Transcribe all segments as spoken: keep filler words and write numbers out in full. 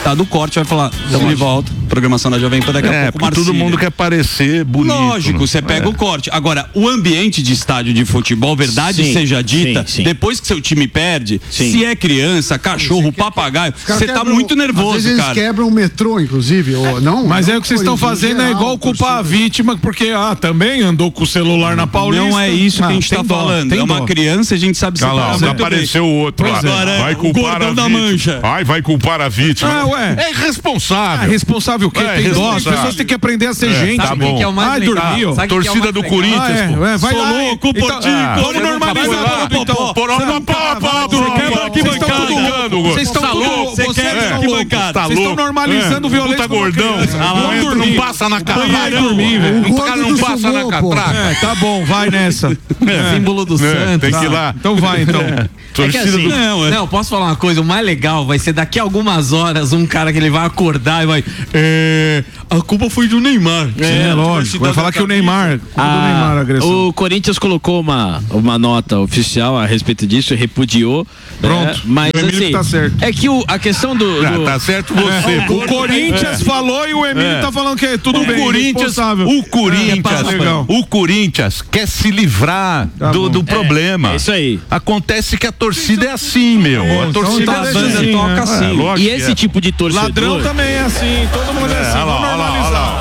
metade do corte, vai falar, estamos de volta, programação da Jovem Pan, daqui é, a pouco Marcílio. Todo mundo quer parecer bonito. Lógico, você pega é. o corte. Agora, o ambiente de estádio de futebol, verdade sim, seja dita, sim, sim. depois que seu time perde, sim. se é criança, cachorro, papagaio, você tá muito nervoso, às vezes cara. Eles quebram o metrô, inclusive, ou não. Mas não, é o que vocês estão fazendo, geral, é igual culpar a vítima, porque, ah, também andou com o celular na Paulista. Não é isso ah, que a gente tá dó, falando. É uma dó. criança, a gente sabe se lá, apareceu o outro lá. É. Vai culpar a da mancha. Ai, vai culpar a vítima. Ah, ué. É irresponsável. Ah, responsável o quê? É, tem dó. As pessoas têm que aprender a ser é, gente. Tá bom. Que é o mais ah, dormiu. A torcida é do Corinthians. Ah, é, vai Sou lá. louco por então, ti. Ah, vamos normalizar tudo, então. Porora, papa, quebra aqui bancada. Vocês estão loucos. Vocês estão normalizando violência. Puta gordão. Não passa na catraca. O cara não passa na catraca. É, tá bom, vai nessa. Símbolo do Santos. Tem que ir lá. Então vai, então. É que assim, não, é. não, posso falar uma coisa? O mais legal vai ser daqui a algumas horas um cara que ele vai acordar e vai. É, a culpa foi do Neymar. É, é lógico. Vai falar que o Neymar. Ah, do Neymar a agressão. O Corinthians colocou uma, uma nota oficial a respeito disso e repudiou. Pronto. É, mas o Emílio assim, tá certo. É que o, a questão do. do... Ah, tá certo você. É, o Corinthians é. falou e o Emílio é. tá falando que é tudo o bem. Corinthians, o Corinthians, é, o Corinthians quer se livrar tá do, do problema. É, é isso aí. Acontece que a torcida é assim. Meu, é, a torcida então, tá tá assim, assim, toca né? assim. É, e esse é. tipo de torcedor. Ladrão também é assim, todo mundo é, é assim. Vamos normalizar.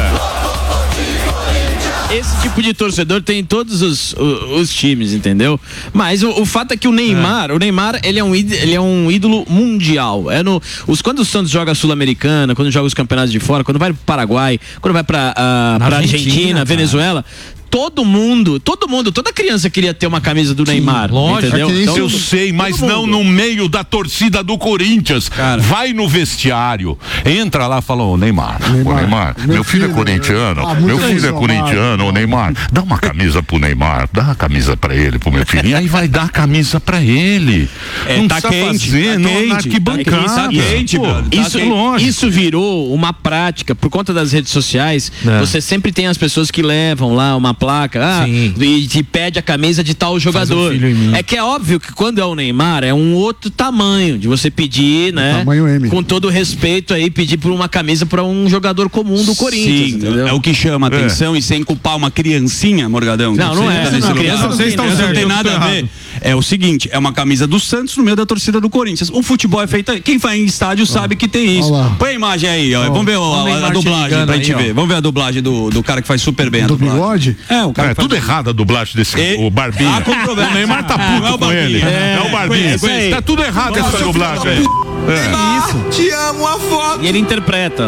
Esse tipo de torcedor tem em todos os, os, os times, entendeu? Mas o, o fato é que o Neymar, é. o Neymar, ele é um ídolo, ele é um ídolo mundial. É no, os, quando o Santos joga a Sul-Americana, quando joga os campeonatos de fora, quando vai pro Paraguai, quando vai pra, uh, pra Argentina, Argentina Venezuela, todo mundo, todo mundo, toda criança queria ter uma camisa do Sim, Neymar, lógico, entendeu? É então, eu sei, mas não no meio da torcida do Corinthians. Cara. Vai no vestiário, entra lá e fala, ô Neymar, Neymar, ô Neymar, meu, meu filho, filho é corintiano, ah, meu filho é corintiano, ô Neymar, dá uma camisa pro Neymar, dá a camisa pra ele, pro meu filho, e aí vai dar a camisa pra ele. É, não tá precisa quente, fazer, tá não, quente, na arquibancada. Tá quente, Pô, tá isso, quente. isso virou uma prática, por conta das redes sociais, é. você sempre tem as pessoas que levam lá uma placa, ah, e te pede a camisa de tal jogador. Um é que é óbvio que quando é o Neymar é um outro tamanho de você pedir, né? Tamanho M. Com todo respeito aí, pedir por uma camisa para um jogador comum do Corinthians. Sim, entendeu? É o que chama a atenção é. e sem culpar uma criancinha, Morgadão. Não, não é. Não, criança vocês estão certos, não tem nada a ver. É o seguinte, é uma camisa do Santos no meio da torcida do Corinthians. O futebol é feito, quem vai em estádio sabe que tem isso. Põe a imagem aí, ó. Vamos ver a, a, a dublagem pra gente ver. Vamos ver a dublagem do, do cara que faz super bem a do bigode? É, o cara é tudo errado a dublagem desse e... o Barbinho. Ah, com problema. O Neymar tá puto é com ele. É, é o Barbinho. É, tá tudo errado essa dublagem aí. É. Isso. Te amo, a foto. E ele interpreta.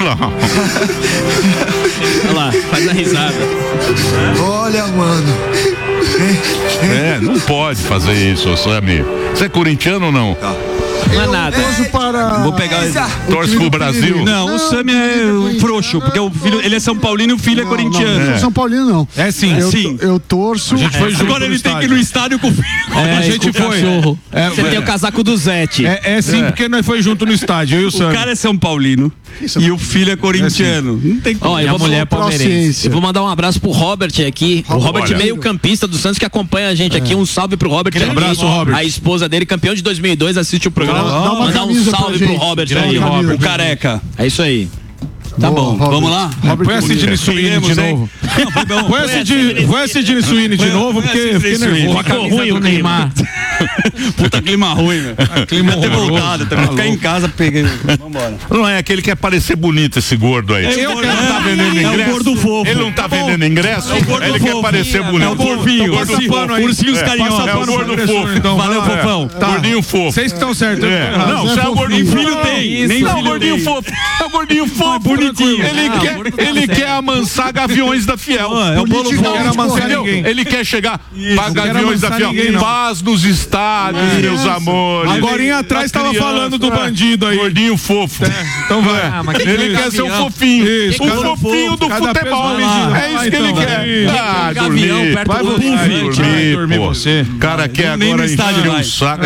Olha lá, faz a risada. Olha, mano. É, não pode fazer isso, Sammy. Você é corintiano ou não? Tá. Não é nada. Para... Vou pegar. Torce pro Brasil? Não, não, o Sammy é frouxo, porque o filho, ele é São Paulino e o filho não, é corintiano. Não, não é São Paulino, não. É sim. Eu, sim. eu torço. A gente foi junto Agora ele tem que ir no estádio com o filho. É, a gente foi. É, Você é. tem o casaco do Zete. É, é sim, é. porque nós foi junto no estádio, eu e o Sammy. O cara é São Paulino Isso, e o filho é corintiano. É não tem como. Ó, eu, vou, mulher palmeirense. Eu vou mandar um abraço pro Robert aqui. O Robert, meio campista do Santos, que acompanha a gente aqui. Um salve pro Robert. Um abraço, Robert. A esposa dele, campeão de dois mil e dois, assiste o programa. Mandar um salve pro Robert aí, Robert. O careca. É isso aí. Tá Boa, bom, Robert. Vamos lá? Robert, põe a Sidney Sweeney de novo. Põe a Sidney Sweeney de novo, porque eu fiquei nervoso. Ficou ruim o Neymar. Puta clima ruim, meu. Clima horroroso. Vai ficar em casa, peguei. Vambora. Não é aquele que quer parecer bonito, esse gordo aí. É, eu, ele não tá vendendo ingresso. É o gordo fofo. Ele não tá vendendo ingresso. Ele quer parecer bonito. É o fofinho. O gordo fofo. Ursinhos carinhosos. É o gordo fofo. Valeu, fofão. Gordinho fofo. Vocês que estão certos. Não, você é o gordinho fofo. Nem filho tem. Nem filho tem. É o gordinho fofo. É o gordinho fofo. Bonitinho. Ele quer, ele quer amansar gaviões da Fiel. Ah, é o bolo não quer amansar ninguém. Ele quer chegar para gaviões da Fiel. Ninguém, paz nos estádios, é, meus isso. amores. Agorinha atrás estava falando do bandido aí. Gordinho fofo. É. Então vai. Ah, ele quer ser o fofinho. Isso, o fofinho do futebol. É isso que ele quer. Ah, dormir. Vai dormir você. O cara quer agora encher o saco.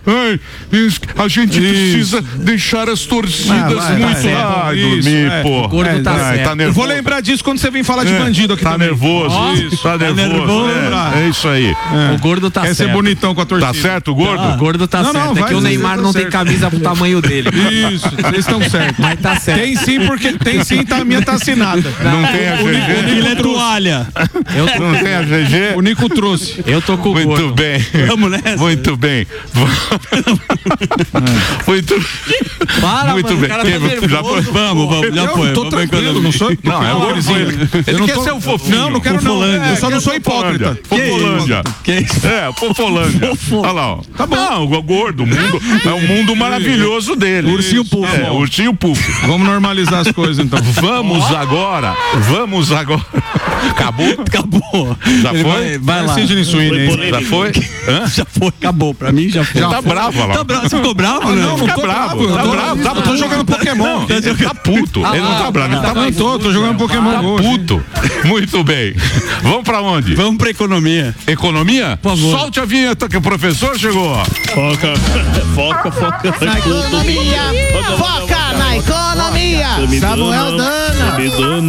Ai, a gente isso. precisa deixar as torcidas ah, vai, muito. Vai, Ai, isso, dormir, é. pô. O gordo tá, Ai, tá nervoso. Eu vou lembrar disso quando você vem falar de bandido aqui tá também. Nervoso, isso, tá, tá nervoso. nervoso. É, é isso aí. É. O gordo tá Quer certo. ser bonitão com a torcida. Tá certo, o gordo? Ah, o gordo tá não, certo. Não, é que o Neymar não certo. tem camisa pro tamanho dele. Isso, vocês estão certos. Mas tá certo. Tem sim, porque tem sim, tá, a minha tá assinada. Não, não tem a G G. Ele é toalha. Não tem a G G. O Nico trouxe. Eu tô com o Muito gordo. bem. Vamos nessa. Muito bem. Muito Para, Muito mano, bem. O cara tá já foi. Vamos, vamos, já foi. Tô tranquilo, não sou. Não, é o gordinho. Ele quer ser o fofinho. Não, não quero não. Eu só não sou hipócrita. Fofolândia. É, Fofolândia. Olha lá, ó. Tá bom. Não, o gordo, o mundo, é o mundo maravilhoso dele. Ursinho Puff. É, ursinho Puff. Vamos normalizar as coisas então. Vamos agora. Vamos agora. Acabou? Acabou. Já foi? Vai, vai lá. Sidney Sweeney, hein? Já foi? Hã? Já foi, acabou. Pra mim já foi. Já tá bravo lá. Tá bravo, você ficou bravo, ah, né? Não, não tô bravo. Tá bravo. Eu tô jogando Pokémon. Ele tá puto. Ele não tá bravo. Ele tá Não tô, tô jogando Pokémon. Tá puto. Muito bem. Vamos pra onde? Vamos pra economia. Economia? Por favor. Solte a vinheta que o professor chegou. Foca, foca, foca na economia. Foca na economia. Samuel Dana.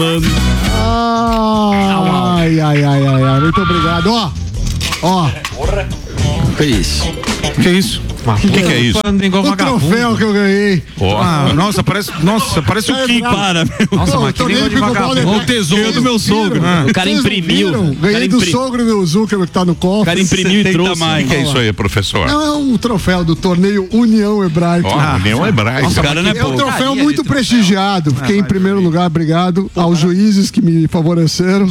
Ai, ai, ai, ai, ai. Muito obrigado. Ó, ó. Que isso? Que isso? O que, que é isso? O troféu que eu ganhei. Oh. Ah, nossa, parece, nossa, parece o Kiko. Para, meu. Nossa, mas que negócio de vagabundo. O tesouro do meu sogro. Ah. O cara imprimiu. Viram? Ganhei cara do imprim... sogro do Zuckerberg que tá no cofre. O cara imprimiu e trouxe. O que, que é isso aí, professor? Não, é um troféu do torneio União Hebraica. Ó, oh, União Hebraica. Nossa, cara, não é, é um troféu muito prestigiado. Fiquei em primeiro lugar, obrigado aos juízes que me favoreceram.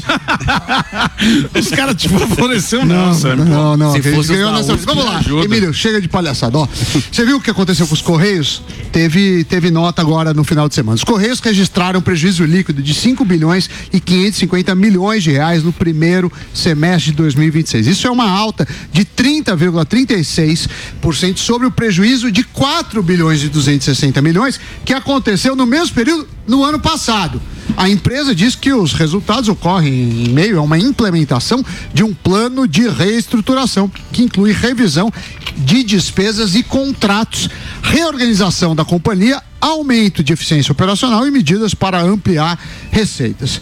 Os caras te favoreceram, não, não, não, não. Se fosse ganhou nessa... Vamos lá, ajuda. Emílio, chega de palhaçada. Ó, você viu o que aconteceu com os Correios? Teve, teve nota agora no final de semana. Os Correios registraram um prejuízo líquido de cinco bilhões e quinhentos e cinquenta milhões de reais no primeiro semestre de dois mil e vinte e seis. Isso é uma alta de trinta vírgula trinta e seis por cento sobre o prejuízo de quatro bilhões e duzentos e sessenta milhões que aconteceu no mesmo período no ano passado. A empresa diz que os resultados ocorrem em meio a uma implementação de um plano de reestruturação que inclui revisão de despesas e contratos, reorganização da companhia, aumento de eficiência operacional e medidas para ampliar receitas.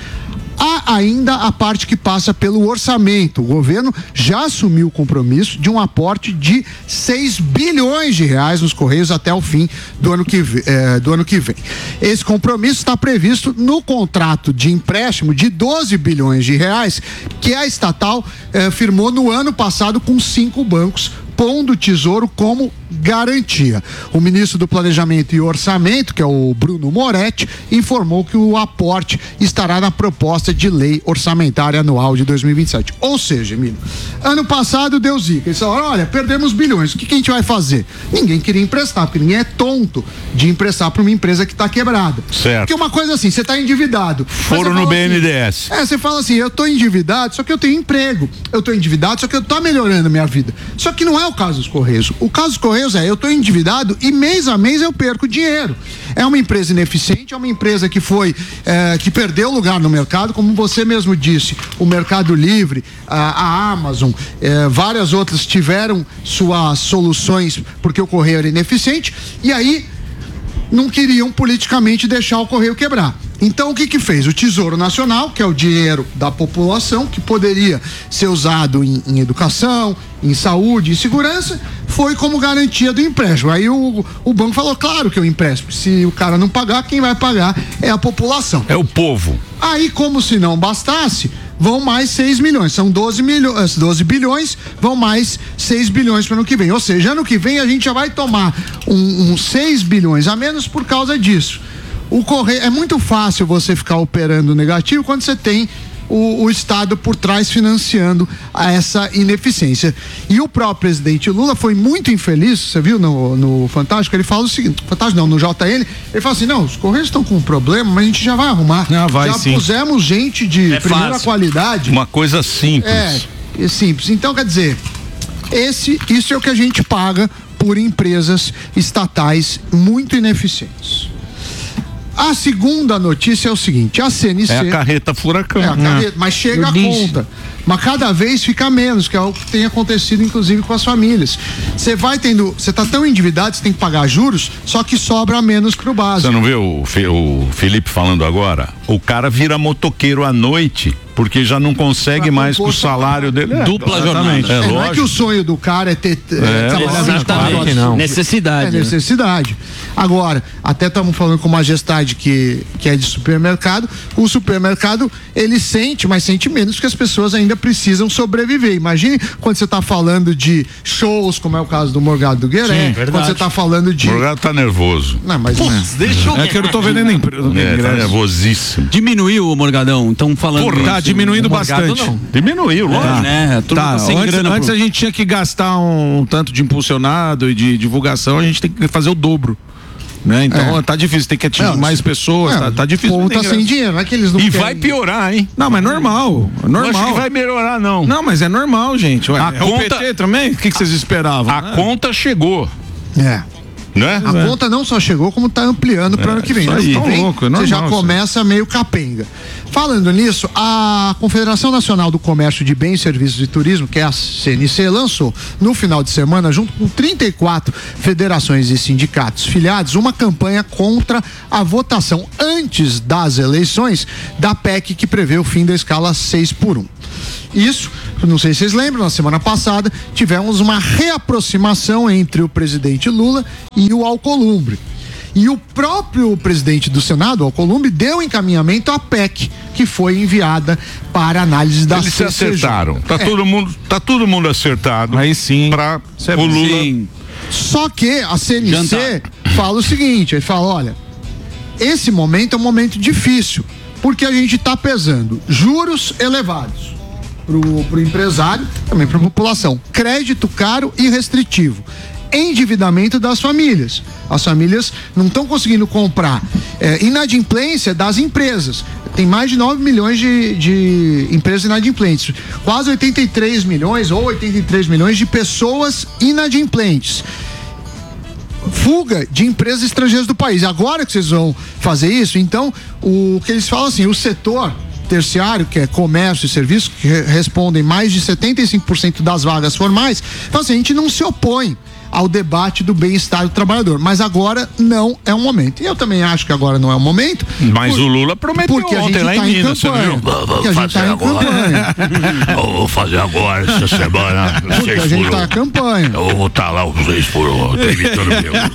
Há ainda a parte que passa pelo orçamento. O governo já assumiu o compromisso de um aporte de seis bilhões de reais nos Correios até o fim do ano que, eh, do ano que vem. Esse compromisso está previsto no contrato de empréstimo de doze bilhões de reais que a estatal eh, firmou no ano passado com cinco bancos, pondo o Tesouro como garantia. O ministro do Planejamento e Orçamento, que é o Bruno Moretti, informou que o aporte estará na proposta de lei orçamentária anual de dois mil e vinte e sete. Ou seja, Emílio, ano passado deu zica. Eles falaram, olha, perdemos bilhões, o que, que a gente vai fazer? Ninguém queria emprestar, porque ninguém é tonto de emprestar para uma empresa que está quebrada. Certo. Porque uma coisa assim, você está endividado. Foram no B N D E S. Assim, é, você fala assim, eu estou endividado, só que eu tenho emprego. Eu estou endividado, só que eu estou melhorando a minha vida. Só que não é o caso dos Correios. O caso dos Correios é, eu estou endividado e mês a mês eu perco dinheiro. É uma empresa ineficiente, é uma empresa que foi, é, que perdeu lugar no mercado, como você mesmo disse, o Mercado Livre, a, a Amazon, é, várias outras tiveram suas soluções porque o Correio era ineficiente e aí não queriam politicamente deixar o Correio quebrar. Então o que que fez? O Tesouro Nacional, que é o dinheiro da população, que poderia ser usado em, em educação, em saúde, em segurança, foi como garantia do empréstimo. Aí o, o banco falou, claro que eu empresto. Se o cara não pagar, quem vai pagar é a população. É o povo. Aí, como se não bastasse, vão mais seis milhões. São doze milhões, doze bilhões, vão mais seis bilhões para o ano que vem. Ou seja, ano que vem a gente já vai tomar um, um seis bilhões a menos por causa disso. O Correio, é muito fácil você ficar operando negativo quando você tem o, o Estado por trás financiando essa ineficiência. E o próprio presidente Lula foi muito infeliz, você viu no, no Fantástico, ele fala o seguinte, Fantástico não, no J N, ele fala assim, não, os Correios estão com um problema, mas a gente já vai arrumar. Ah, vai, já sim. pusemos gente de É primeira fácil. qualidade. Uma coisa simples. É, é simples. Então, quer dizer, esse, isso é o que a gente paga por empresas estatais muito ineficientes. A segunda notícia é o seguinte, a C N C... É a carreta furacão. É a carreta, mas chega a conta. mas cada vez fica menos, que é o que tem acontecido inclusive com as famílias. Você vai tendo, você tá tão endividado, você tem que pagar juros, só que sobra menos pro básico. Você não vê o, o Felipe falando agora? O cara vira motoqueiro à noite, porque já não consegue mais com o salário dele. É, dupla jornada. É, é, não é que o sonho do cara é ter é, trabalhar vinte e quatro horas. Não. Necessidade. É necessidade. Né? Agora, até estamos falando com Majestade que, que é de supermercado. O supermercado, ele sente, mas sente menos, porque as pessoas ainda precisam sobreviver. Imagine quando você está falando de shows, como é o caso do Morgado do Gueré. Sim, quando você está falando de... O Morgado tá nervoso. Não, mas não é. Deixa eu... É que eu não tô vendendo empresa. É, tá nervosíssimo. Diminuiu o Morgadão, estão falando. Porra, tá diminuindo bastante. Não. Diminuiu, lógico. É, né? Tá, tá antes, antes a gente tinha que gastar um, um tanto de impulsionado e de divulgação, a gente tem que fazer o dobro. Né? Então é. tá difícil, tem que atingir não, mais pessoas, é, tá, tá difícil. O povo tá sem dinheiro, não é que eles não E querem. vai piorar, hein? Não, mas normal, normal. Não acho que vai melhorar, não. Não, mas é normal, gente. Ué, a é conta... o P T também? O que, que vocês esperavam? A né? conta chegou. É. Né? A é. conta não só chegou, como está ampliando para o é, ano que vem. Aí, então, vem louco, é normal, você já começa isso. meio capenga. Falando nisso, a Confederação Nacional do Comércio de Bens, Serviços e Turismo, que é a C N C, lançou no final de semana, junto com trinta e quatro federações e sindicatos filiados, uma campanha contra a votação antes das eleições da P E C que prevê o fim da escala seis por um. Isso, não sei se vocês lembram, na semana passada tivemos uma reaproximação entre o presidente Lula e o Alcolumbre. E o próprio presidente do Senado, o Alcolumbre, deu encaminhamento à P E C, que foi enviada para análise da Eles C C J. se acertaram. Tá, é. todo mundo, tá todo mundo acertado. Aí sim. Para o Lula. Sim. Só que a C N C Jantar. fala o seguinte, ele fala, olha, esse momento é um momento difícil, porque a gente está pesando juros elevados pro, pro empresário, também para a população, crédito caro e restritivo, endividamento das famílias. As famílias não estão conseguindo comprar, é, inadimplência das empresas. Tem mais de nove milhões de, de empresas inadimplentes, quase oitenta e três milhões ou oitenta e três milhões de pessoas inadimplentes. Fuga de empresas estrangeiras do país. Agora que vocês vão fazer isso, então, o que eles falam assim, o setor terciário, que é comércio e serviço, que respondem mais de setenta e cinco por cento das vagas formais, então assim, a gente não se opõe ao debate do bem-estar do trabalhador, mas agora não é o momento. E eu também acho que agora não é o momento. Mas por, o Lula prometeu porque ontem lá em tá Minas, você viu? Porque a gente tá em campanha. Eu vou fazer agora, essa semana. Porque a gente tá em campanha. Eu vou estar lá os seis por um, tô imitando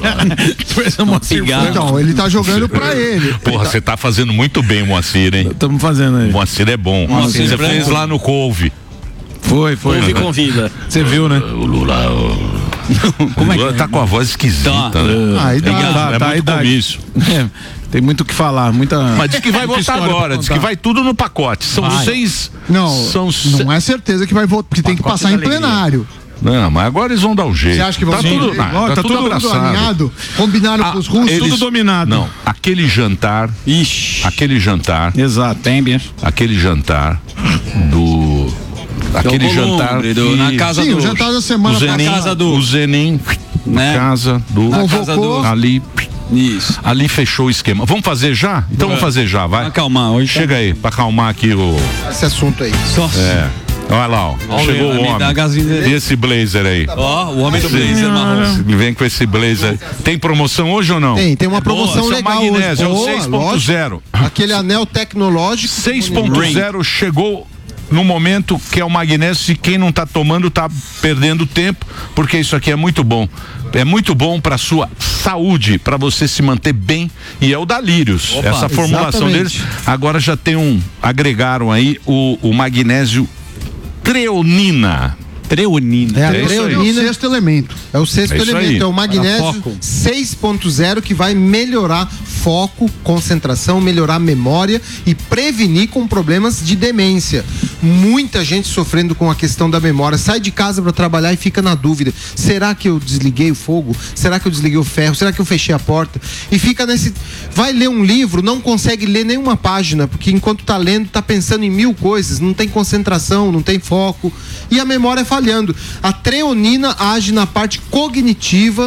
meu. Então, ele tá jogando pra ele. Porra, você tá fazendo muito bem, Moacir, hein? Estamos fazendo aí. O Moacir é bom. Você fez lá no Couve. Foi, foi. Couve convida. Você viu, né? O Lula... Como é que tá com a voz esquisita, tá. né? Ah, aí dá, tá, é tá, muito comício. É, tem muito o que falar, muita. Mas diz que vai votar agora, diz que vai tudo no pacote. São vai. seis. Não, são não é certeza que vai votar, porque tem que passar em plenário. Não, mas agora eles vão dar o jeito. Você acha que vão tá ser? tudo, não, tá, tá tudo, tudo abraçado. alinhado? Combinaram ah, com os russos? Eles, tudo dominado. Não, aquele jantar. Ixi. Aquele jantar. Exato. Tem, bicho. Aquele jantar do. Aquele do jantar do, que... na casa Sim, do o jantar da semana o Zenin, na casa do o Zenin né? na casa do na casa do ali isso. Ali fechou o esquema. Vamos fazer já? Então é. vamos fazer já, vai. Pra acalmar hoje. Chega tá... aí, pra acalmar aqui o esse assunto aí. Nossa. É. Olha lá, ó. Olha chegou o homem. E esse blazer aí? Ó, oh, o homem do blazer marrom. Vem com esse blazer. Tem promoção hoje ou não? Tem, tem uma promoção Boa, legal. É o magnésio, hoje. é o seis ponto zero. Aquele anel tecnológico. seis ponto zero chegou no momento que é o magnésio, e quem não tá tomando tá perdendo tempo, porque isso aqui é muito bom. É muito bom para sua saúde, para você se manter bem, e é o da Lírios. Opa, essa formulação exatamente. deles, agora já tem um, agregaram aí o, o magnésio treonina. Treonina. É a treonina, é o sexto elemento. É o sexto é elemento, aí. É o magnésio seis ponto zero que vai melhorar foco, concentração, melhorar a memória e prevenir com problemas de demência. Muita gente sofrendo com a questão da memória, sai de casa para trabalhar e fica na dúvida, será que eu desliguei o fogo? Será que eu desliguei o ferro? Será que eu fechei a porta? E fica nesse, vai ler um livro, não consegue ler nenhuma página, porque enquanto tá lendo, tá pensando em mil coisas, não tem concentração, não tem foco, e a memória falhando. A treonina age na parte cognitiva,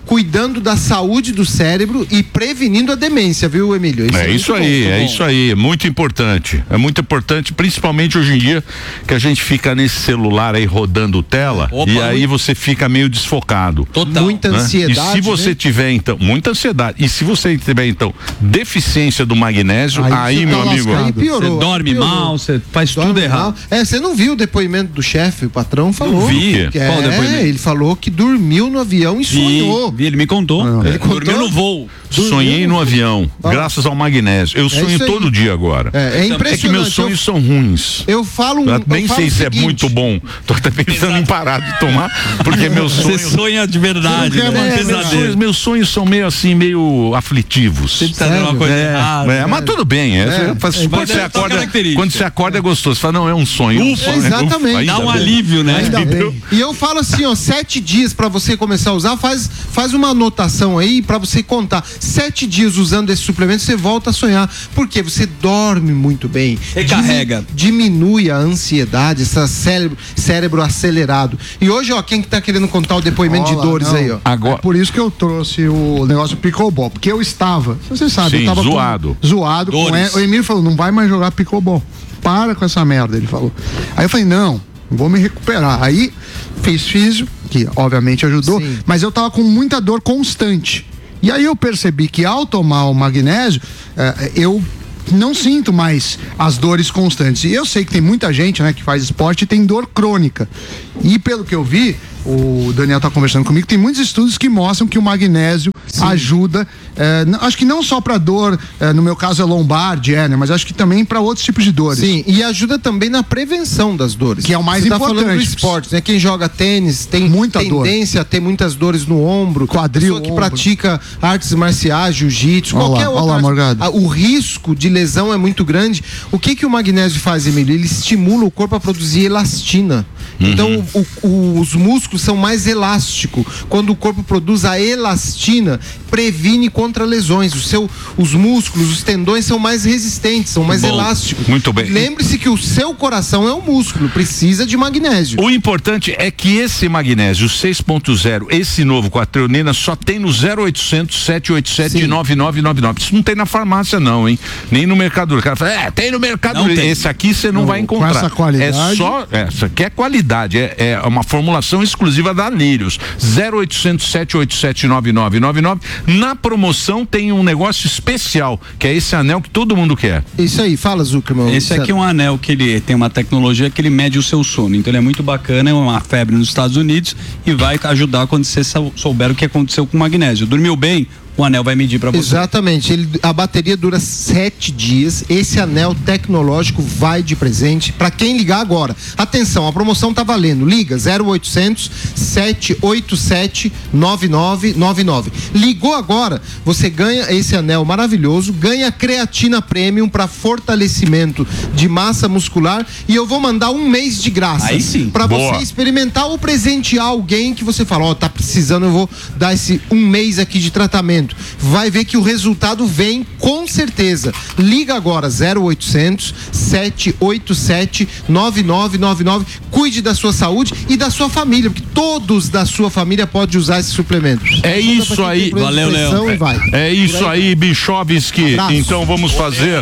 cuidando da saúde do cérebro e prevenindo a demência, viu, Emílio? Isso é, é isso aí, bom, é bom. isso aí, é muito importante. É muito importante, principalmente hoje em dia, que a gente fica nesse celular aí rodando tela. Opa, e aí você fica meio desfocado. Total. Muita né? ansiedade. E se você né? tiver, então, muita ansiedade. E se você tiver, então, deficiência do magnésio, aí, aí meu tá amigo. Aí piorou, você dorme piorou. mal, você faz dorme tudo errado. Mal. É, você não viu o depoimento do chefe, o patrão falou. Não vi. Que é, ele falou que dormiu no avião e vi, sonhou. Vi, ele me contou. Não, ele contou? Dormiu no voo. Dormiu Sonhei no, no avião, ah. graças ao magnésio. Eu sonho é todo dia agora. É, é impressionante. É que meus sonhos eu, são ruins. Eu falo um, eu nem eu sei se seguinte. é muito bom. Tô até pensando Exato. em parar de tomar, porque meus sonhos. Você sonha de verdade, né? É, meus, sonhos, meus sonhos são meio assim, meio aflitivos. Você tá dando uma coisa é, errada. É, mas tudo bem. É, é, faz, é, quando, você acorda, quando você acorda é gostoso. Você fala, não, é um sonho. Ufa, exatamente. Ufa, dá um alívio, né? E eu falo assim, ó, sete dias pra você começar a usar, faz, faz uma anotação aí pra você contar. Sete dias usando esse suplemento, você volta a sonhar. Porque você dorme muito bem. Recarrega. Diminui a ansiedade, esse cérebro, cérebro acelerado. E hoje, ó, quem que tá querendo contar o depoimento Olá, de dores não. aí, ó? Agora... É por isso que eu trouxe o negócio do pickleball, porque eu estava, você sabe, Sim, eu tava zoado. Com, zoado. Com ele, o Emílio falou, não vai mais jogar pickleball. Para com essa merda, ele falou. Aí eu falei, não, vou me recuperar. Aí fiz físio, que obviamente ajudou, Sim. mas eu tava com muita dor constante. E aí eu percebi que ao tomar o magnésio, eh, eu não sinto mais as dores constantes. E eu sei que tem muita gente, né, que faz esporte e tem dor crônica. E pelo que eu vi, o Daniel tá conversando comigo, tem muitos estudos que mostram que o magnésio Sim. ajuda, é, acho que não só para dor, é, no meu caso é lombar, é, né, mas acho que também para outros tipos de dores. Sim, e ajuda também na prevenção das dores. Que é o mais Você importante. Tá falando do esporte, né? Quem joga tênis tem muita tendência dor. a ter muitas dores no ombro. Quadril, pessoa que ombro. pratica artes marciais, jiu-jitsu, qualquer outra. Olá, Morgado. O risco de lesão é muito grande. O que que o magnésio faz, Emílio? Ele estimula o corpo a produzir elastina. Uhum. Então, o, o, os músculos são mais elásticos. Quando o corpo produz a elastina, previne contra lesões. O seu, os músculos, os tendões são mais resistentes, são mais Bom, elásticos. Muito bem. Lembre-se que o seu coração é um músculo, precisa de magnésio. O importante é que esse magnésio seis ponto zero, esse novo com a treonina, só tem no zero oitocentos, sete oito sete, nove nove nove nove. Isso não tem na farmácia não, hein? Nem no Mercado Livre. O cara fala, é, tem no Mercado Livre. Esse aqui você não, não vai encontrar. Com essa qualidade. É só, essa aqui é qualidade, é, é uma formulação exclusiva da Lírios. zero oitocentos, sete oito sete, nove nove nove nove. Na promoção tem um negócio especial, que é esse anel que todo mundo quer. Isso aí, fala, Zuckerman. Esse aqui é um anel que ele tem uma tecnologia que ele mede o seu sono. Então ele é muito bacana, é uma febre nos Estados Unidos e vai ajudar quando você souber o que aconteceu com o magnésio. Dormiu bem? O anel vai medir para você. Exatamente. Ele, a bateria dura sete dias. Esse anel tecnológico vai de presente para quem ligar agora. Atenção, a promoção tá valendo. Liga zero oitocentos, sete oito sete, nove nove nove nove. Ligou agora, você ganha esse anel maravilhoso, ganha creatina premium para fortalecimento de massa muscular e eu vou mandar um mês de graça. Aí sim. Para você experimentar ou presentear alguém que você fala, ó, oh, tá precisando, eu vou dar esse um mês aqui de tratamento. Vai ver que o resultado vem com certeza. Liga agora zero oitocentos, sete oito sete, nove nove nove nove. Cuide da sua saúde e da sua família, porque todos da sua família podem usar esse suplemento. É isso aí. Valeu, Léo. É, é isso aí, Bichovski. Então vamos fazer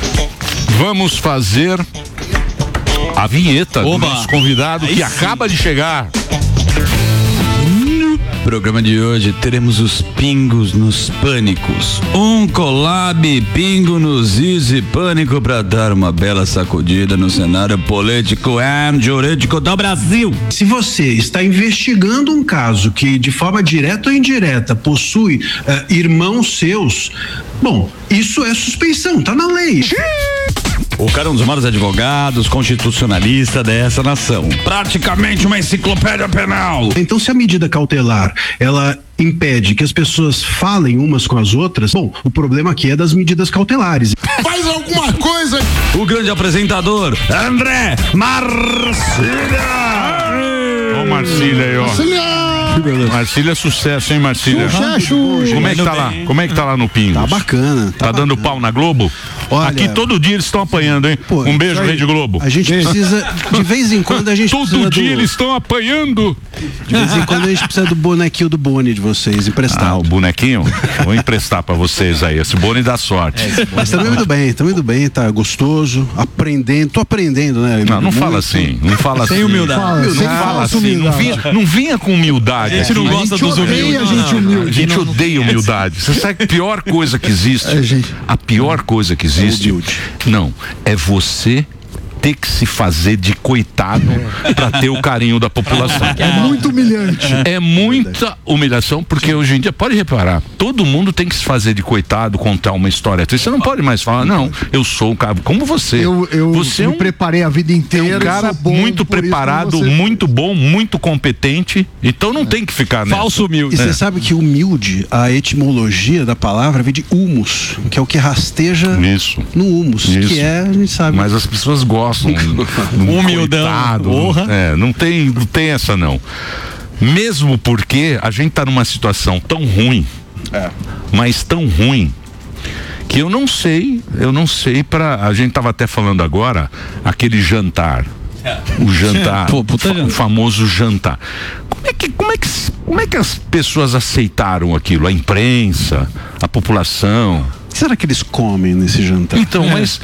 Vamos fazer a vinheta Oba. do nosso convidado aí que sim. acaba de chegar. Programa de hoje teremos os pingos nos pânicos. Um collab pingo nos Easy Pânico para dar uma bela sacudida no cenário político e jurídico do Brasil. Se você está investigando um caso que de forma direta ou indireta possui uh, irmãos seus, bom, isso é suspeição, tá na lei. O cara é um dos maiores advogados, constitucionalista dessa nação. Praticamente uma enciclopédia penal. Então, se a medida cautelar, ela impede que as pessoas falem umas com as outras, bom, o problema aqui é das medidas cautelares. Faz alguma coisa! O grande apresentador, André Marcília! Ó, Marcília aí, ó. Marcília! Marcília é sucesso, hein, Marcília? Sucesso! Como é que tá lá? Como é que tá lá no Pingos? Tá bacana. Tá, tá dando pau na Globo? Olha, aqui todo dia eles estão apanhando, hein? Pô, um beijo, Rede Globo. A gente precisa, de vez em quando a gente todo precisa dia do... eles estão apanhando. De vez em quando a gente precisa do bonequinho do Boni de vocês, emprestado. Ah, o bonequinho? Vou emprestar pra vocês aí. Esse Boni dá sorte. É, mas tá indo bem, tá indo bem, tá gostoso, aprendendo, tô aprendendo, né? Não, não fala assim, não fala assim. Sem humildade. Fala, não fala assim, não vinha, não vinha com humildade. A gente não gosta dos humildes. A gente humilde. A gente odeia humildade. Você sabe que a pior coisa que existe? A pior coisa que existe, não, é você ter que se fazer de coitado é. para ter o carinho da população. É muito humilhante. É muita humilhação, porque hoje em dia, pode reparar, todo mundo tem que se fazer de coitado, contar uma história. Você não pode mais falar, não, eu sou o cara, como você. Eu, eu você me é um, preparei a vida inteira. É um cara muito preparado, muito bom, muito competente, então não é. tem que ficar nessa. Falso humilde. E você é. sabe que humilde, a etimologia da palavra vem de humus, que é o que rasteja Isso. no humus, Isso. que é, a gente sabe. Mas as pessoas gostam. Um humildão. É, não tem, não tem essa não. Mesmo porque a gente tá numa situação tão ruim, é. mas tão ruim, que eu não sei, eu não sei para a gente tava até falando agora, aquele jantar. O jantar, Pô, puta o famoso jantar. Como é que, como é que, como é que as pessoas aceitaram aquilo? A imprensa, a população? O que será que eles comem nesse jantar? Então, mas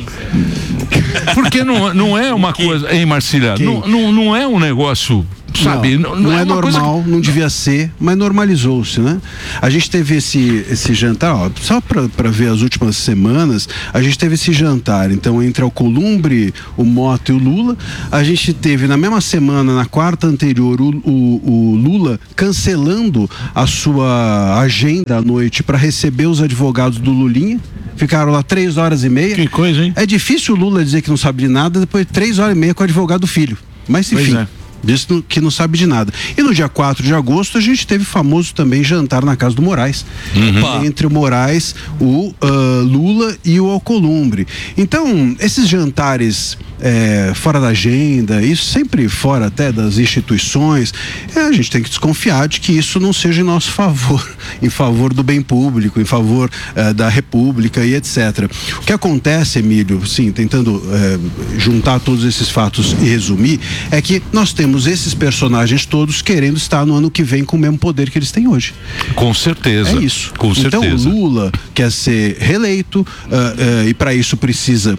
porque não, não é uma coisa, hein, Marcília? Não, não, não é um negócio, sabe? Não, não, não é, é normal, que... não devia ser, mas normalizou-se, né? A gente teve esse, esse jantar, ó, só para ver as últimas semanas, a gente teve esse jantar, então, entre Alcolumbre, o Mota e o Lula. A gente teve na mesma semana, na quarta anterior, o, o, o Lula cancelando a sua agenda à noite para receber os advogados do Lulinha. Ficaram lá três horas e meia. Que coisa, hein? É difícil o Lula dizer que não sabe de nada depois de três horas e meia com o advogado do filho. Mas enfim, é. diz que não sabe de nada. E no dia quatro de agosto a gente teve o famoso também jantar na casa do Moraes. Uhum. Entre o Moraes, o uh, Lula e o Alcolumbre. Então, esses jantares é, fora da agenda, isso sempre fora até das instituições, é, a gente tem que desconfiar de que isso não seja em nosso favor, em favor do bem público, em favor uh, da República e etcétera. O que acontece, Emílio, sim, tentando uh, juntar todos esses fatos e resumir, é que nós temos esses personagens todos querendo estar no ano que vem com o mesmo poder que eles têm hoje. Com certeza. É isso. Com então, certeza. Lula quer ser reeleito uh, uh, e para isso precisa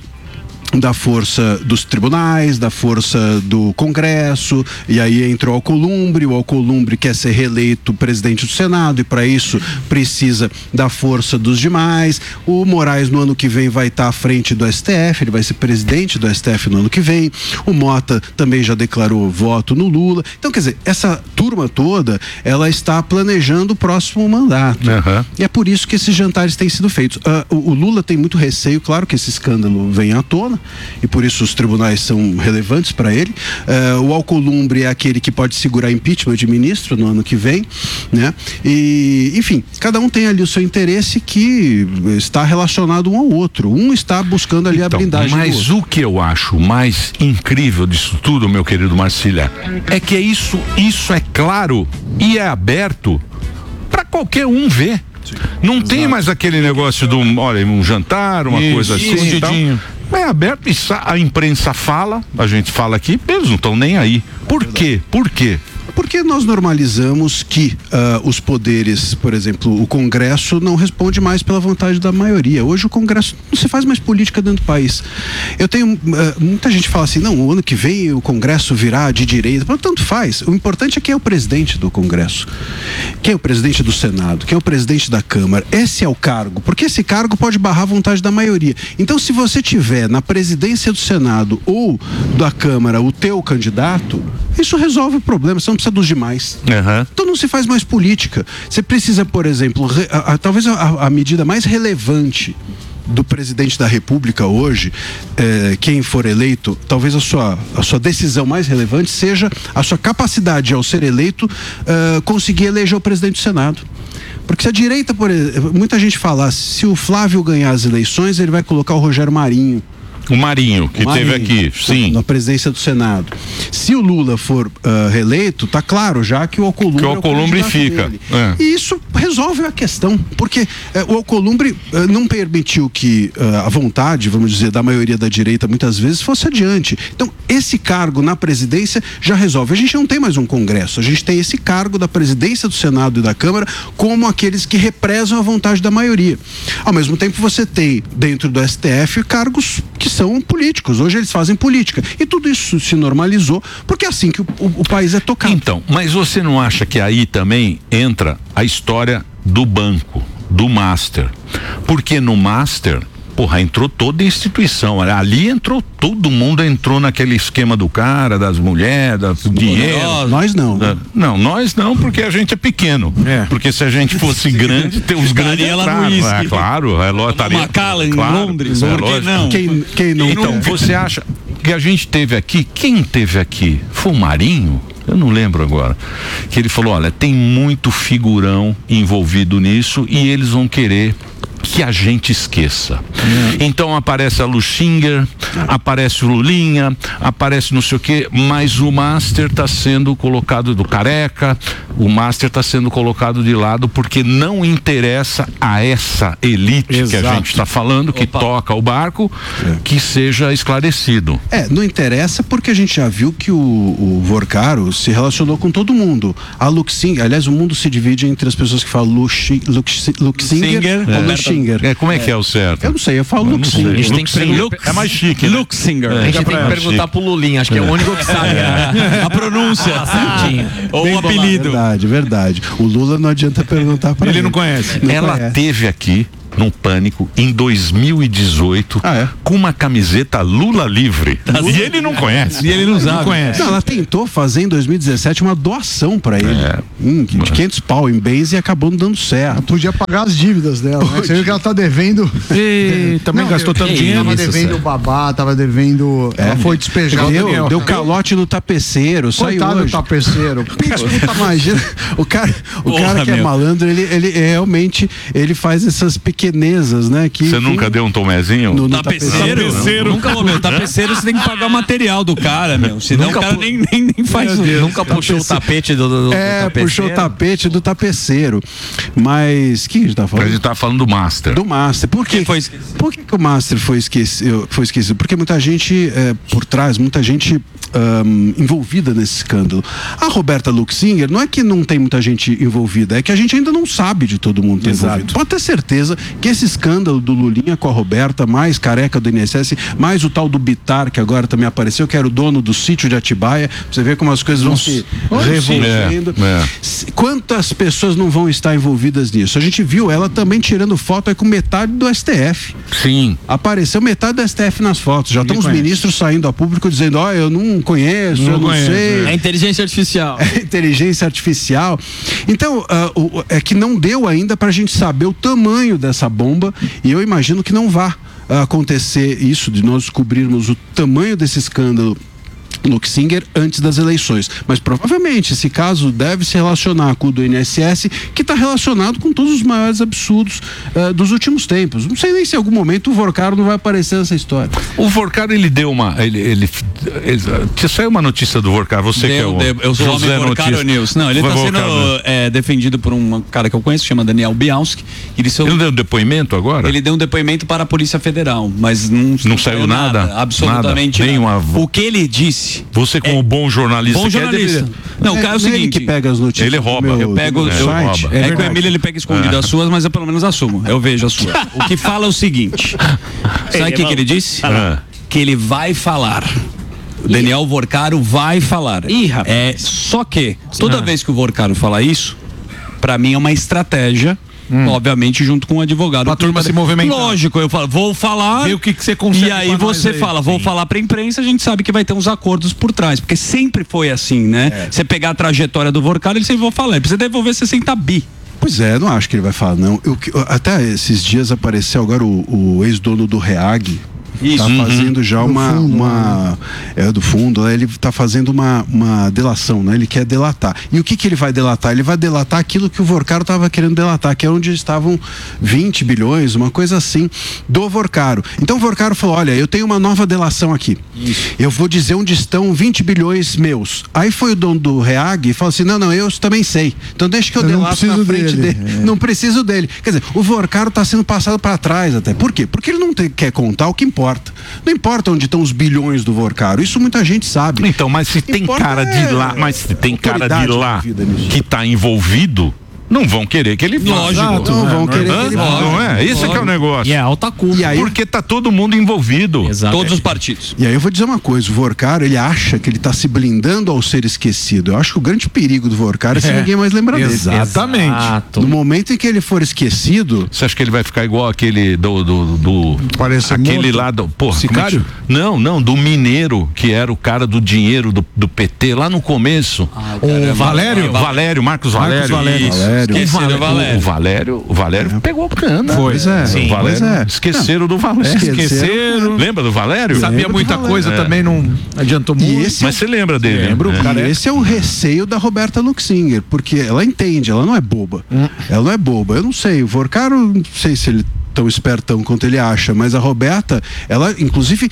da força dos tribunais, da força do Congresso, e aí entra o Alcolumbre, o Alcolumbre quer ser reeleito presidente do Senado e para isso precisa da força dos demais. O Moraes no ano que vem vai estar à frente do S T F, ele vai ser presidente do S T F no ano que vem. O Mota também já declarou voto no Lula. Então, quer dizer, essa turma toda, ela está planejando o próximo mandato. Uhum. E é por isso que esses jantares têm sido feitos. Uh, o, o Lula tem muito receio, claro que esse escândalo vem à tona, e por isso os tribunais são relevantes para ele. Uh, o Alcolumbre é aquele que pode segurar impeachment de ministro no ano que vem, né? E, enfim, cada um tem ali o seu interesse que está relacionado um ao outro. Um está buscando ali então, a blindagem mas do outro. O que eu acho mais incrível disso tudo, meu querido Marcília, é que é isso, isso é claro e é aberto para qualquer um ver. Sim, não exato. Tem mais aquele negócio do, olha, um jantar, uma isso, coisa assim e tal. É aberto e a imprensa fala, a gente fala aqui, eles não estão nem aí. Por quê? Por quê? Porque nós normalizamos que uh, os poderes, por exemplo, o Congresso não responde mais pela vontade da maioria. Hoje o Congresso não se faz mais política dentro do país. Eu tenho, uh, muita gente fala assim, não, o ano que vem o Congresso virá de direita. Mas tanto faz. O importante é quem é o presidente do Congresso. Quem é o presidente do Senado? Quem é o presidente da Câmara? Esse é o cargo. Porque esse cargo pode barrar a vontade da maioria. Então, se você tiver na presidência do Senado ou da Câmara o teu candidato, isso resolve o problema. Você não precisa dos demais. Uhum. Então não se faz mais política. Você precisa, por exemplo, re, a, a, talvez a, a medida mais relevante do presidente da República hoje, eh, quem for eleito, talvez a sua, a sua decisão mais relevante seja a sua capacidade, ao ser eleito, uh, conseguir eleger o presidente do Senado. Porque se a direita, por exemplo, muita gente fala, se o Flávio ganhar as eleições, ele vai colocar o Rogério Marinho O Marinho, que o Marinho, teve aqui, sim. Na presidência do Senado. Se o Lula for uh, reeleito, tá claro já que o Alcolumbre, que o Alcolumbre é o fica. É. E isso resolve a questão, porque uh, o Alcolumbre uh, não permitiu que uh, a vontade, vamos dizer, da maioria da direita muitas vezes fosse adiante. Então, esse cargo na presidência já resolve. A gente não tem mais um Congresso, a gente tem esse cargo da presidência do Senado e da Câmara como aqueles que represam a vontade da maioria. Ao mesmo tempo, você tem dentro do S T F cargos que são políticos. Hoje eles fazem política. E tudo isso se normalizou, porque é assim que o, o, o país é tocado. Então, mas você não acha que aí também entra a história do banco, do Master? Porque no Master, porra, entrou toda a instituição. Ali entrou, todo mundo entrou naquele esquema do cara, das mulheres, do dinheiro. Nós não. Da, não, nós não, porque a gente é pequeno. É. Porque se a gente fosse grande, tem os grandes entraram. É, claro, é lotaria. Macallan, em claro, Londres, é, por que não? Quem, quem não? Então, você acha que a gente teve aqui, quem teve aqui? Foi o Marinho? Eu não lembro agora. Que ele falou, olha, tem muito figurão envolvido nisso e eles vão querer que a gente esqueça. Hum. Então aparece a Luxinger, aparece o Lulinha, aparece não sei o quê, mas o Master está sendo colocado do Careca, o Master está sendo colocado de lado porque não interessa a essa elite Exato. Que a gente está falando, que Opa. Toca o barco, é. Que seja esclarecido. É, não interessa porque a gente já viu que o, o Vorcaro se relacionou com todo mundo. A Luxinger, aliás, o mundo se divide entre as pessoas que falam Luxi, Luxi, Luxinger é. ou Luxinger. É, como é, é que é o certo? Eu não sei, eu falo Luxinger. A gente tem que Lux, é mais chique. Né? Luxinger. É, a gente tem que perguntar pro Lulinha, acho que é o único que sabe né? a pronúncia. Ah, ou o apelido. Verdade, verdade. O Lula não adianta perguntar pra ele. Ele não conhece. Não Ela conhece. Teve aqui no Pânico em dois mil e dezoito ah, é? com uma camiseta Lula livre. Lula. E ele não conhece. E ele não sabe. Não conhece. Não, ela tentou fazer em dois mil e dezessete uma doação pra ele. É. Hum, de quinhentos pau em bens e acabou não dando certo. Ela podia pagar as dívidas dela, né? Você viu que ela tá devendo. E também não, gastou tanto dinheiro. Tava devendo o babá, tava devendo. É. Ela foi despejada. Deu, deu calote no tapeceiro, saiu hoje. do tapeceiro. Imagina, o cara, o Porra, cara que meu. É malandro, ele, ele realmente ele faz essas pequenezas, né? Que, você que, nunca deu um tomezinho? No, no tapeceiro? tapeceiro. Nunca, meu, tapeceiro você tem que pagar o material do cara, meu. Senão nunca o cara pu... nem, nem, nem faz isso. Nunca puxou o tapete do, do, do É, tapeceiro. puxou o tapete do tapeceiro. Mas, o que a gente tá falando? A gente tá falando do Master. Do Master. Por que, foi Por que, que o Master foi esquecido? Foi esquecido? Porque muita gente é, por trás, muita gente um, envolvida nesse escândalo. A Roberta Luxinger, não é que não tem muita gente envolvida, é que a gente ainda não sabe de todo mundo tá envolvido. Pode ter certeza que esse escândalo do Lulinha com a Roberta, mais Careca do I N S S, mais o tal do Bitar, que agora também apareceu, que era o dono do sítio de Atibaia, você vê como as coisas vão se revolvendo. É, é. Quantas pessoas não vão estar envolvidas nisso? A gente viu ela também tirando foto aí com metade do S T F. Sim. Apareceu metade do S T F nas fotos. Já estão os ministros saindo a público dizendo, ó, oh, eu não conheço, não eu não conheço, sei. É inteligência artificial. É inteligência artificial. Então, uh, o, é que não deu ainda pra gente saber o tamanho dessa bomba e eu imagino que não vá uh, acontecer isso, de nós descobrirmos o tamanho desse escândalo Luxinger antes das eleições, mas provavelmente esse caso deve se relacionar com o do I N S S, que está relacionado com todos os maiores absurdos uh, dos últimos tempos. Não sei nem se em algum momento o Vorcaro não vai aparecer nessa história. O Vorcaro, ele deu uma ele, ele, ele, ele saiu uma notícia do Vorcaro, você deu, que é o deu, eu sou o homem Vorcaro News. Não, ele está sendo é, defendido por um cara que eu conheço, chama Daniel Bialski. Ele, seu, ele deu um depoimento agora? Ele deu um depoimento para a Polícia Federal, mas não, não, não saiu nada, nada absolutamente nada. nada. Uma... O que ele disse. Você como é, bom jornalista. Bom jornalista. Deve... Não, o cara é o seguinte. Que pega as notícias. Ele rouba. Meu, eu pego. É, eu, rouba. É, é que o Emílio ele pega escondido é. as suas, mas eu pelo menos assumo. Eu vejo as suas. O que fala é o seguinte. Sabe o que, que ele disse? É. Que ele vai falar. O Daniel Vorcaro vai falar. Ih, rapaz. É, só que toda ah. vez que o Vorcaro fala isso, pra mim é uma estratégia. Hum. Obviamente junto com o advogado. Pra turma se movimentar. Lógico, eu falo, vou falar. Vê o que, que você consegue. E aí você fala, aí. vou Sim. falar pra imprensa, a gente sabe que vai ter uns acordos por trás. Porque sempre foi assim, né? É. Você pegar a trajetória do Vorcaro, ele sempre vai falar. Ele precisa devolver sessenta bi. Pois é, não acho que ele vai falar, não. Eu, até esses dias apareceu agora o, o ex-dono do Reag, Está fazendo já uma, fundo, uma é do fundo, ele está fazendo uma, uma delação, né? Ele quer delatar. E o que que ele vai delatar? Ele vai delatar aquilo que o Vorcaro estava querendo delatar, que é onde estavam vinte bilhões, uma coisa assim, do Vorcaro. Então o Vorcaro falou: olha, eu tenho uma nova delação aqui. Isso. Eu vou dizer onde estão vinte bilhões meus. Aí foi o dono do Reag e falou assim: não, não, eu também sei. Então deixa que eu, eu delato na frente dele. dele. É. Não preciso dele. Quer dizer, o Vorcaro está sendo passado para trás até. Por quê? Porque ele não te, quer contar o que importa. Não importa onde estão os bilhões do Vorcaro. Isso muita gente sabe. Então, mas se tem cara é... de lá, mas se tem cara de lá que está envolvido, não vão querer que ele faça. Lógico, não vão querer que ele faça. Não é? Esse é que é o negócio. E é alta culpa. Aí, porque tá todo mundo envolvido. Exato. Todos os partidos. E aí eu vou dizer uma coisa, o Vorcaro, ele acha que ele tá se blindando ao ser esquecido. Eu acho que o grande perigo do Vorcaro é se ninguém mais lembra dele. Exatamente. No momento em que ele for esquecido... Você acha que ele vai ficar igual aquele do... do, do Parece aquele morto. lá do... Porra, Sicário? É que, não, não, do mineiro, que era o cara do dinheiro do, do P T, lá no começo. Ah, o Valério? Valério, Marcos Valério. Marcos Valério. Valério. Esqueceram o Valério. O Valério, o Valério é. pegou cana. Pois é. Sim, o Valério, é. Esqueceram do Valério. Esqueceram. Lembra do Valério? Sabia Lembra muita coisa, é. também não adiantou muito. Esse Mas você lembra dele? Lembro. É. E esse é o receio da Roberta Luxinger, porque ela entende, ela não é boba. Hum. Ela não é boba. Eu não sei, o Vorcaro, não sei se ele tão espertão quanto ele acha, mas a Roberta, ela, inclusive,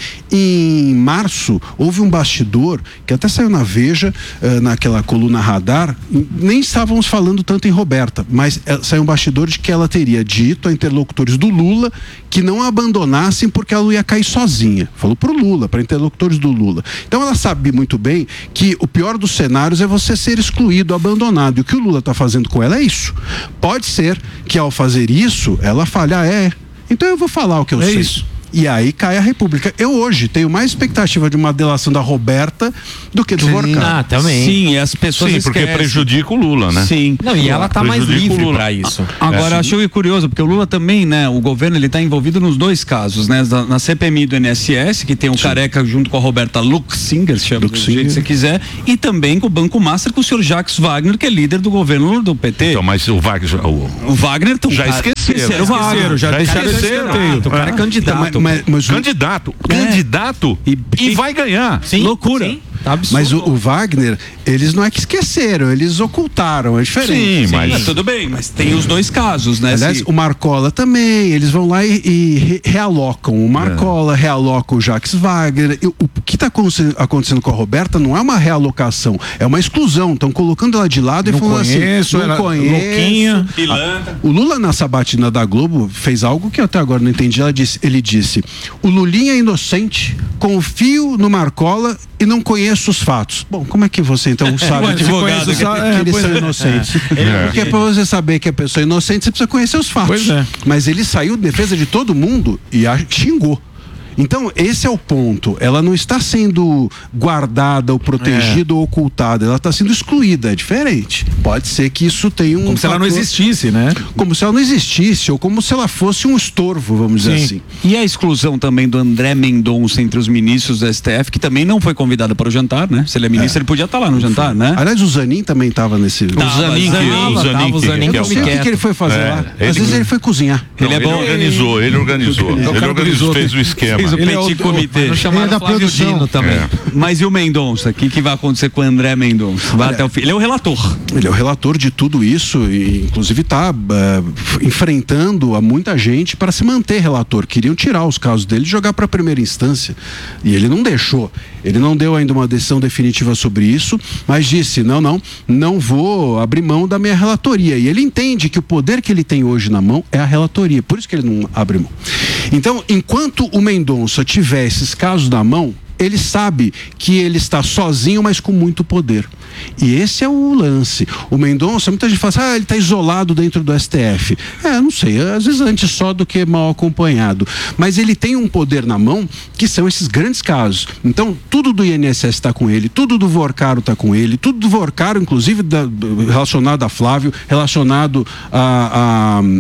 em março, houve um bastidor que até saiu na Veja, uh, naquela coluna Radar, nem estávamos falando tanto em Roberta, mas uh, saiu um bastidor de que ela teria dito a interlocutores do Lula que não a abandonassem porque ela ia cair sozinha. Falou pro Lula, para interlocutores do Lula. Então ela sabe muito bem que o pior dos cenários é você ser excluído, abandonado. E o que o Lula está fazendo com ela é isso. Pode ser que ao fazer isso, ela fale, ah, é, então eu vou falar o que eu é sei. Isso. E aí cai a República. Eu hoje tenho mais expectativa de uma delação da Roberta do que do Vorcaro. Ah, também. Sim, e as pessoas Sim, porque esquecem. prejudica o Lula, né? Sim. Não, e ela tá mais livre pra isso. Agora, é. achei curioso, porque o Lula também, né, o governo, ele tá envolvido nos dois casos, né, na, na C P M I do I N S S, que tem o Sim. Careca junto com a Roberta Luxinger, chama Luxinger. do jeito que você quiser, e também com o Banco Master, com o senhor Jacques Wagner, que é líder do governo do P T. Então, mas o Wagner... O, o Wagner... Tão já cara, esqueceram. O Wagner, já, já esqueceram. O cara é candidato. Então, mas, mas, candidato. É. Candidato e, e vai ganhar. Sim, loucura. Sim. Tá mas o, o Wagner, eles não é que esqueceram, eles ocultaram, é diferente. Sim, mas... Sim, tudo bem, mas tem os dois casos, né? Aliás, Se... o Marcola também, eles vão lá e, e realocam o Marcola, é. realocam o Jacques Wagner. E, o, o que está acontecendo com a Roberta não é uma realocação, é uma exclusão. Estão colocando ela de lado não e falando conheço, assim, não conheço. Louquinha. A, o Lula, na sabatina da Globo, fez algo que eu até agora não entendi. Ela disse, ele disse, o Lulinha é inocente, confio no Marcola e não conheço os fatos. Bom, como é que você então sabe o advogado que, que, é, que eles são é. inocentes? É. Porque para você saber que a pessoa é inocente, você precisa conhecer os fatos. Pois é. Mas ele saiu de defesa de todo mundo e a xingou. Então, esse é o ponto. Ela não está sendo guardada ou protegida é. ou ocultada. Ela está sendo excluída. É diferente. Pode ser que isso tenha um... Como fator... se ela não existisse, né? Como se ela não existisse, ou como se ela fosse um estorvo, vamos Sim. dizer assim. E a exclusão também do André Mendonça entre os ministros do S T F, que também não foi convidado para o jantar, né? Se ele é ministro, é. ele podia estar lá no jantar, né? Aliás, o Zanin também estava nesse... Tava, o Zanin, Zanin, que, o Zanin, o Zanin, que, eu não sei o que, que ele foi fazer é. lá. Às ele... vezes ele foi cozinhar. Não, ele é bom. Ele organizou, ele organizou. Ele, ele organizou, fez o esquema. Fez o petit comité. Chamaram da produção também. É. Mas e o Mendonça? O que, que vai acontecer com o André Mendonça? Vai Olha, até o fim. Ele é o relator. Ele é o relator de tudo isso e inclusive está uh, enfrentando a muita gente para se manter relator. Queriam tirar os casos dele e jogar para a primeira instância. E ele não deixou. Ele não deu ainda uma decisão definitiva sobre isso, mas disse, não, não, não vou abrir mão da minha relatoria. E ele entende que o poder que ele tem hoje na mão é a relatoria. Por isso que ele não abre mão. Então, enquanto o Mendonça tiver esses casos na mão, ele sabe que ele está sozinho, mas com muito poder. E esse é o lance. O Mendonça, muita gente fala assim, ah, ele está isolado dentro do S T F. É, não sei, às vezes antes só do que mal acompanhado. Mas ele tem um poder na mão que são esses grandes casos. Então, tudo do I N S S está com ele, tudo do Vorcaro está com ele, tudo do Vorcaro, inclusive da, relacionado a Flávio, relacionado a, a, a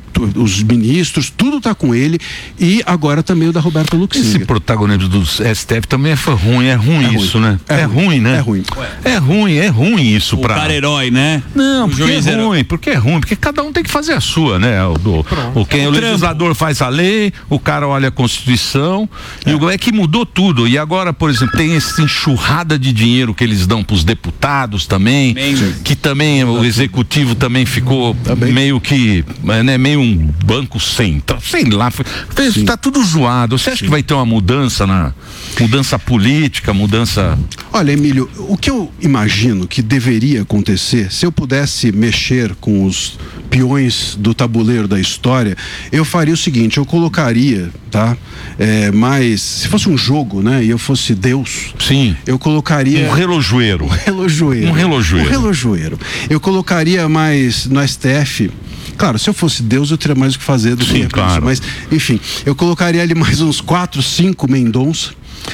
os ministros, tudo está com ele, e agora também o da Roberta Luxemburgo. Esse protagonismo do S T F também é ruim, é ruim é isso, ruim. né? É, é ruim, ruim, né? É ruim. É ruim, é ruim isso o pra... cara herói, né? Não, o porque é ruim, porque é ruim, porque cada um tem que fazer a sua, né? O, do, o, quem, é o, o legislador faz a lei, o cara olha a Constituição, é. e o é que mudou tudo, e agora, por exemplo, tem essa enxurrada de dinheiro que eles dão pros deputados também, Bem, que também o executivo também ficou também. meio que, né, meio um banco central, sei lá, foi, tá tudo zoado. Você acha Sim. que vai ter uma mudança na mudança política, mudança... Olha, Emílio, o que eu imagino que deveria acontecer, se eu pudesse mexer com os peões do tabuleiro da história, eu faria o seguinte, eu colocaria, tá? É, mas, se fosse um jogo, né, e eu fosse Deus, sim, eu colocaria... Um relojoeiro. Um relojoeiro. Um relojoeiro. Um relojoeiro. Eu colocaria mais no S T F... Claro, se eu fosse Deus, eu teria mais o que fazer do Sim, que claro. isso. Mas, enfim, eu colocaria ali mais uns quatro, cinco Mendonça.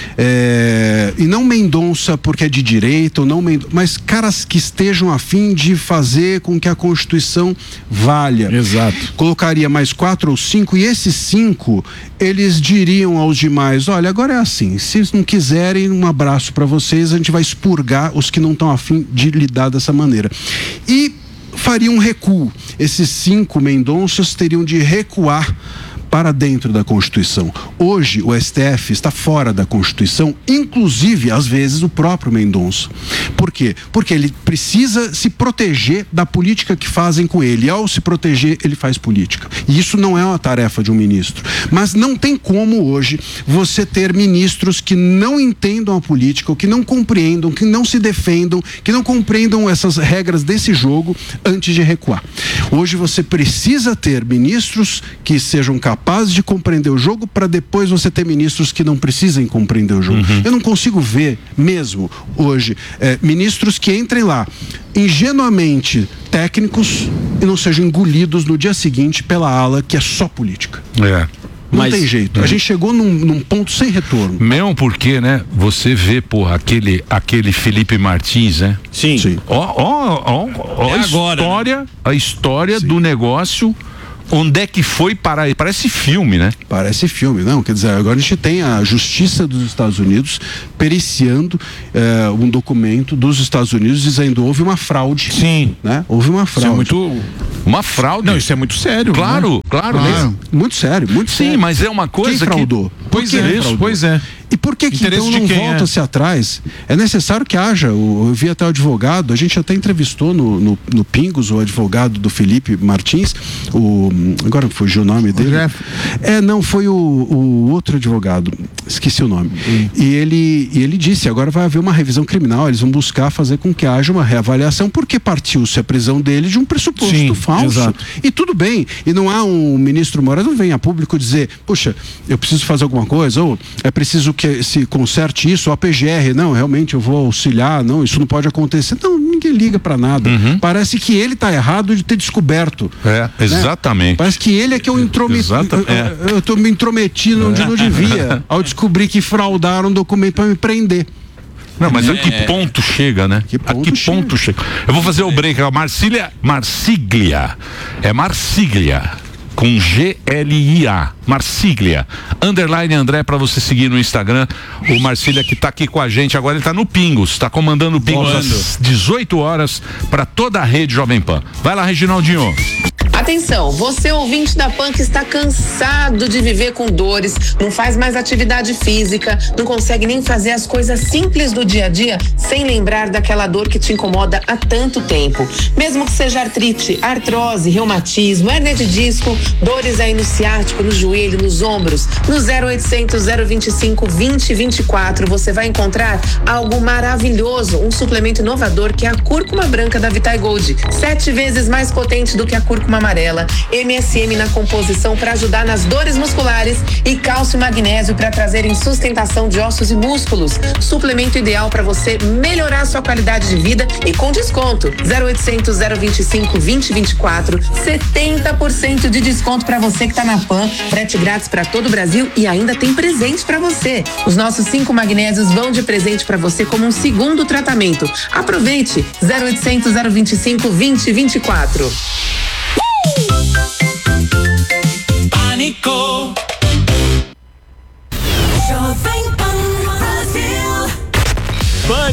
É, e não Mendonça porque é de direita, ou não Mendonça, mas caras que estejam a fim de fazer com que a Constituição valha. Exato. Colocaria mais quatro ou cinco, e esses cinco, eles diriam aos demais: olha, agora é assim, se não quiserem, um abraço para vocês, a gente vai expurgar os que não estão a fim de lidar dessa maneira. E faria um recuo. Esses cinco Mendonças teriam de recuar para dentro da Constituição. Hoje o S T F está fora da Constituição, inclusive às vezes o próprio Mendonça. Por quê? Porque ele precisa se proteger da política que fazem com ele. E ao se proteger, ele faz política. E isso não é uma tarefa de um ministro. Mas não tem como hoje você ter ministros que não entendam a política, ou que não compreendam, que não se defendam, que não compreendam essas regras desse jogo antes de recuar. Hoje você precisa ter ministros que sejam capazes capazes de compreender o jogo, para depois você ter ministros que não precisem compreender o jogo. Uhum. Eu não consigo ver mesmo hoje é, ministros que entrem lá ingenuamente técnicos e não sejam engolidos no dia seguinte pela ala que é só política. É. Não Mas, tem jeito. É. A gente chegou num, num ponto sem retorno. Mesmo porque, né? Você vê, porra, aquele, aquele Felipe Martins, né? Sim. Sim. Ó, ó, ó, ó, é a agora, história, né? a história Sim. do negócio. Onde é que foi parar? Parece filme, né? Parece filme, não. Quer dizer, agora a gente tem a Justiça dos Estados Unidos periciando eh, um documento dos Estados Unidos dizendo houve uma fraude. Sim. Né? Houve uma fraude. Isso é muito... Uma fraude. Não, isso é muito sério. Claro, né? claro. claro. Muito sério, muito Sim, sério. mas é uma coisa Quem fraudou? que... Pois é, fraudou? isso, pois é. E por que que então não volta-se é? atrás? É necessário que haja, eu, eu vi até o advogado, a gente até entrevistou no, no, no Pingos o advogado do Felipe Martins, o, agora fugiu o nome dele. É, não, foi o, o outro advogado, esqueci o nome. Hum. E, ele, e ele disse, agora vai haver uma revisão criminal, eles vão buscar fazer com que haja uma reavaliação, porque partiu-se a prisão dele de um pressuposto Sim, falso. Exato. E tudo bem, e não há um ministro Moraes, não vem a público dizer, puxa, eu preciso fazer alguma coisa, ou é preciso que se conserte isso, a P G R, não, realmente eu vou auxiliar, não, isso não pode acontecer. Não, ninguém liga pra nada. Uhum. Parece que ele tá errado de ter descoberto. É, exatamente. Né? Parece que ele é que eu intrometi. Eu, eu tô me intrometindo onde não devia, ao descobrir que fraudaram um documento para me prender. Não, mas é. a que ponto chega, né? Que ponto a que chega? ponto chega? Eu vou fazer o break, a Marcília, Marsiglia. É Marsiglia. Com G L I A, Marsiglia, underline André, para você seguir no Instagram. O Marcília que tá aqui com a gente agora, ele tá no Pingos, tá comandando o Pingos Voando. às dezoito horas para toda a rede Jovem Pan. Vai lá, Reginaldinho. Atenção, você ouvinte da Pan que está cansado de viver com dores, não faz mais atividade física, não consegue nem fazer as coisas simples do dia a dia sem lembrar daquela dor que te incomoda há tanto tempo. Mesmo que seja artrite, artrose, reumatismo, hérnia de disco, dores aí no ciático, no joelho, nos ombros, no zero oitocentos, zero vinte e cinco, vinte, vinte e quatro, você vai encontrar algo maravilhoso, um suplemento inovador que é a cúrcuma branca da Vitae Gold, sete vezes mais potente do que a cúrcuma amarela, M S M na composição para ajudar nas dores musculares e cálcio e magnésio para trazerem sustentação de ossos e músculos. Suplemento ideal para você melhorar sua qualidade de vida e com desconto. zero oitocentos, zero vinte e cinco, vinte, vinte e quatro, setenta por cento de desconto para você que tá na Pan, frete grátis para todo o Brasil e ainda tem presente para você. Os nossos cinco magnésios vão de presente para você como um segundo tratamento. Aproveite. zero oitocentos, zero vinte e cinco, vinte, vinte e quatro. Uh!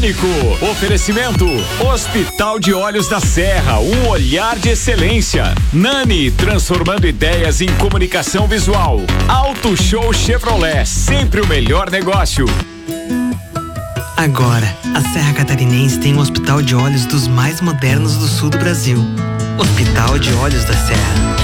Pânico. Oferecimento Hospital de Olhos da Serra, um olhar de excelência. Nani, transformando ideias em comunicação visual. Auto Show Chevrolet, sempre o melhor negócio. Agora, a Serra Catarinense tem um hospital de olhos dos mais modernos do sul do Brasil. Hospital de Olhos da Serra.